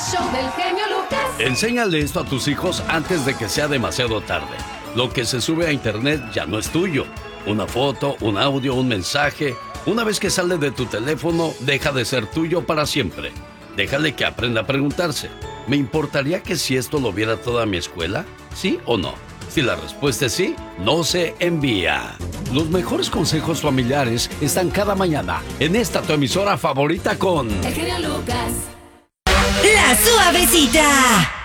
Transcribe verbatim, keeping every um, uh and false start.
show del genio Lucas. Enséñale esto a tus hijos antes de que sea demasiado tarde. Lo que se sube a internet ya no es tuyo. Una foto, un audio, un mensaje. Una vez que sale de tu teléfono, deja de ser tuyo para siempre. Déjale que aprenda a preguntarse: ¿me importaría que si esto lo viera toda mi escuela? ¿Sí o no? Si la respuesta es sí, no se envía. Los mejores consejos familiares están cada mañana en esta tu emisora favorita con... El genio Lucas. La Suavecita.